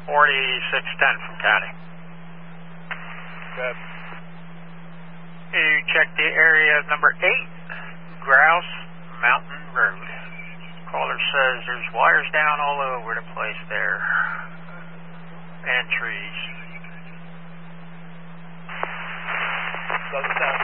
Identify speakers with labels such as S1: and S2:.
S1: 4610 from county.
S2: Good.
S1: You check the area number 8, Grouse Mountain Road. Caller says there's wires down all over the place there. And trees.
S2: Doesn't sound